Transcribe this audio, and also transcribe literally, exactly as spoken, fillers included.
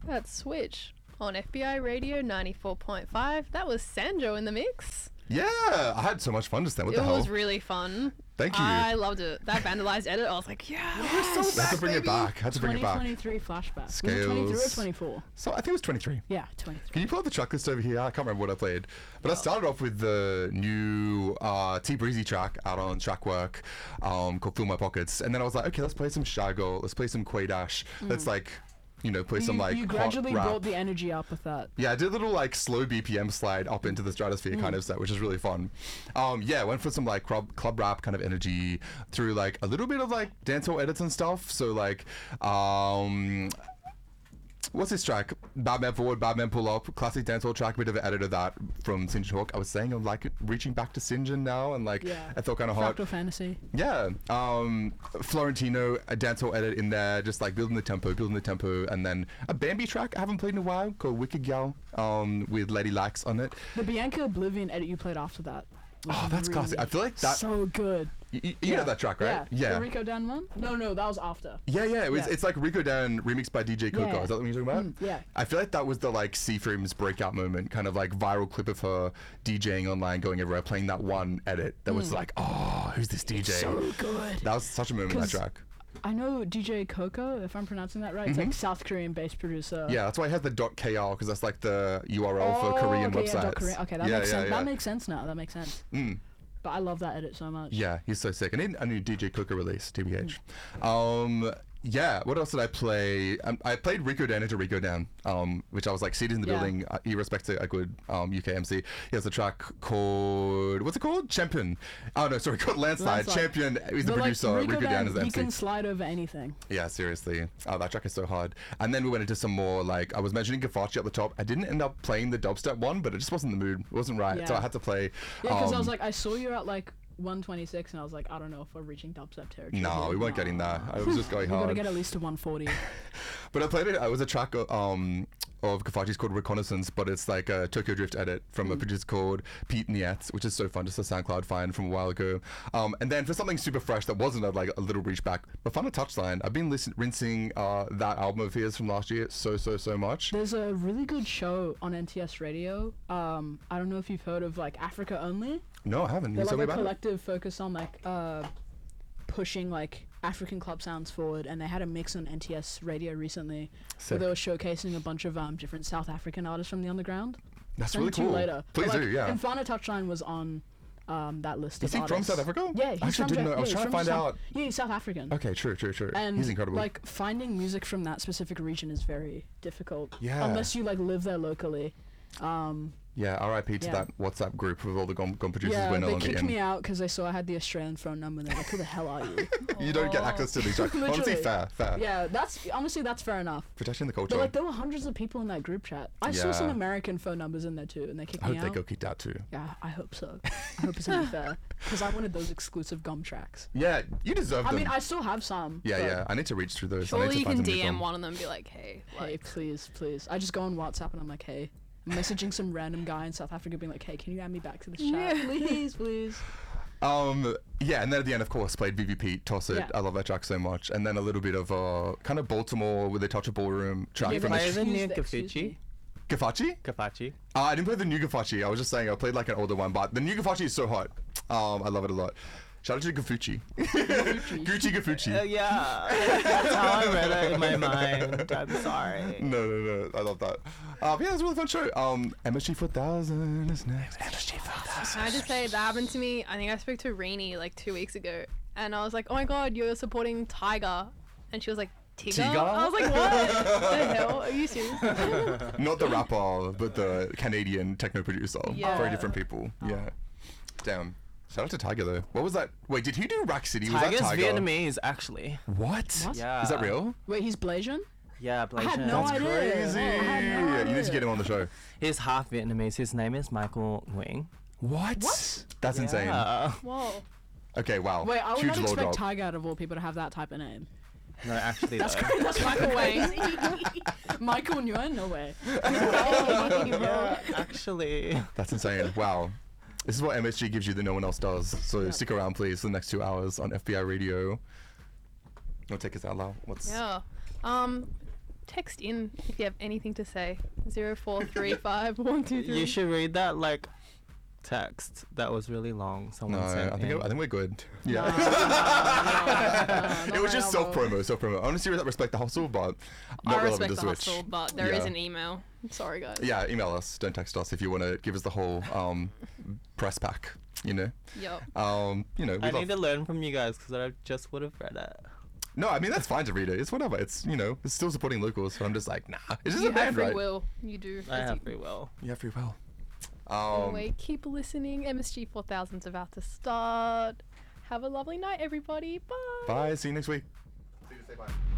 That's Switch on F B I Radio ninety-four point five. That was Sanjo in the mix. Yeah, I had so much fun just then. What it the hell? was really fun. Thank you. I loved it. That vandalized edit, I was like, yeah, yes! We're so back, had to bring baby. it back. Had to bring it back. twenty twenty-three flashback. Scales. Was it twenty-three or twenty-four? So I think it was twenty-three. Yeah, twenty-three. Can you pull up the track list over here? I can't remember what I played. But oh. I started off with the new uh, T Breezy track out on Trackwork um, called Fill My Pockets. And then I was like, okay, let's play some Shy Girl. Let's play some Quay Dash. Mm. Let's like... You know, play you, some like You gradually brought the energy up with that. Yeah, I did a little like slow B P M slide up into the stratosphere mm. kind of set, which is really fun. Um, yeah, went for some like club, club rap kind of energy through like a little bit of like dancehall edits and stuff. So like, um, what's this track? Batman Forward, Batman Pull Up, classic dancehall track, bit of an edit of that from St. John Hawk. I was saying I'm like reaching back to Saint John now, and like yeah. I felt kind of hot. Fractal Fantasy. Yeah, um, Florentino, a dancehall edit in there, just like building the tempo, building the tempo, and then a Bambi track I haven't played in a while called Wicked Gal, um, with Lady Lax on it. The Bianca Oblivion edit you played after that. Oh, that's really classic. I feel like that. So good. You, you yeah. know that track, right? Yeah. yeah. The Rico Dan one? No, no, that was after. Yeah, yeah. It was. Yeah. It's like Rico Dan remixed by D J Coco. Yeah. Is that what you're talking about? Mm, yeah. I feel like that was the like C-Frames breakout moment, kind of like viral clip of her DJing online, going everywhere, playing that one edit that mm. was like, oh, who's this D J? It's so good. That was such a moment in that track. I know D J Coco, if I'm pronouncing that right. It's mm-hmm. like South Korean based producer. Yeah, that's why I had the .kr because that's like the U R L oh, for Korean okay, websites. Yeah, Korean. Okay, that yeah, makes yeah, sense. Yeah. That makes sense now. That makes sense. Mm. But I love that edit so much. Yeah, he's so sick. I need a new D J Coco release, T B H. Mm. Um, yeah, what else did I play? Um, I played Rico Dan into Rico Dan, um, which I was like seated in the yeah. building. Uh, he respects a, a good um, U K M C. He has a track called, what's it called? Champion. Oh no, sorry, called Landslide. Landslide. Champion is the but producer. Like, Rico, Rico Dan, Dan is the he M C. He can slide over anything. Yeah, seriously. Oh, that track is so hard. And then we went into some more, like, I was mentioning Gafachi at the top. I didn't end up playing the dubstep one, but it just wasn't the mood. It wasn't right. Yeah. So I had to play. Yeah, because um, I was like, I saw you at like one twenty-six and I was like, I don't know if we're reaching dubstep territory. No, we weren't no. getting that. I was just going hard. We gotta get at least to one forty. But I played it. It was a track um, of Gafachi's called Reconnaissance, but it's like a Tokyo Drift edit from mm. a producer called Pete Niet, which is so fun. Just a SoundCloud find from a while ago. Um, and then for something super fresh that wasn't a, like a little reach back, but fun a touchline. I've been listen- rinsing uh, that album of his from last year so so so much. There's a really good show on N T S Radio. Um, I don't know if you've heard of like Africa Only. No, I haven't. They're Can you like tell a me about collective it? Focus on like uh, pushing like African club sounds forward, and they had a mix on N T S Radio recently Sick. where they were showcasing a bunch of um, different South African artists from the underground. That's Send really cool. Later. Please but, like, do, yeah. Infana Touchline was on um, that list. Is of he artists. from South Africa? Yeah, he's I actually from didn't know. Ja- I was yeah, trying to he's find South- out. Yeah, he's South African. Okay, true, true, true. And he's incredible. like finding music from that specific region is very difficult. Yeah. Unless you like live there locally. Um, Yeah, R I P to Yeah. that WhatsApp group with all the gum, gum producers yeah, we're no they longer kicked in. me out because they saw I had the Australian phone number and they're like, who the hell are you? You don't get access to these tracks. Honestly, Literally. fair, fair. Yeah, that's honestly that's fair enough. Protecting the culture. But like there were hundreds of people in that group chat. I saw Yeah. some American phone numbers in there too, and they kicked I me hope out. they go kicked out too. Yeah, I hope so. I hope it's only fair because I wanted those exclusive gum tracks. Yeah, you deserve I them. mean, I still have some. yeah, but yeah. I need to reach through those. I Surely need to you find can some new D M gum. one of them and be like, hey, Hey, like, please, please. I just go on WhatsApp and I'm like, hey. I'm messaging some random guy in South Africa being like, hey, can you add me back to this chat? Yeah. Please, please. Um, yeah, and then at the end, of course, played V V P, Toss It. Yeah. I love that track so much. And then a little bit of uh, kind of Baltimore with a touch of ballroom track Yeah, from but the Why sh- isn't excuse it the- excuse Gafucci? me. Gafachi? Gafachi. Uh, I didn't play the new Gafachi. I was just saying I played like an older one, but the new Gafachi is so hot. Um, I love it a lot. Shout out to Gafucci. Gucci Gafucci. Uh, yeah, that's how I read it in my mind. I'm sorry. No, no, no. I love that. Um, yeah, it was a really fun show. Um, M S G four thousand is next. M S G four thousand. Can I just say that happened to me? I think I spoke to Rainy like two weeks ago, and I was like, "Oh my god, you're supporting Tiger," and she was like, "Tiger?" Tiga? I was like, "What the hell? Are you serious?" Not the rapper, but the Canadian techno producer. Yeah. Very different people. Yeah. Damn. Shout out to Tiger though. What was that? Wait, did he do Rack City? Tiger's was that Tiger? Vietnamese, actually. What? What? Yeah. Is that real? Wait, he's Blasian? Yeah, I had no That's idea. crazy. I had no Yeah, you need to idea. get him on the show. He's half Vietnamese. His name is Michael Nguyen. What? What? That's insane. Yeah. Whoa. Okay, wow. Wait, I would Huge not low expect drop. Tiger out of all people to have that type of name. No, actually, That's though. crazy. That's Michael Wayne. Michael Nguyen? No way. Yeah, actually. That's insane. Wow. This is what M S G gives you that no one else does. So Yep. stick around, please, for the next two hours on F B I Radio. Don't take us out loud. What's Yeah. Um, text in if you have anything to say. Zero four three five one two three. You should read that like text that was really long. No, Someone sent I think in. I think we're good. No, Yeah. no, no, It was no, just no, self promo, self promo. Honestly, respect the hustle, but not I relevant respect to the Switch. hustle, but there is Yeah. an email. Sorry, guys. Yeah, email us. Don't text us if you want to give us the whole um, press pack. You know, Yup. um, you know. We I love- need to learn from you guys because I just would have read it. No, I mean that's fine to read it. It's whatever. It's you know, it's still supporting locals. So I'm just like, nah. It's just You a have band, free right? will. You do. I as have you- free will. You have free will. Um, Anyway, keep listening. M S G four thousand's about to start. Have a lovely night, everybody. Bye. Bye. See you next week. See you. Say bye.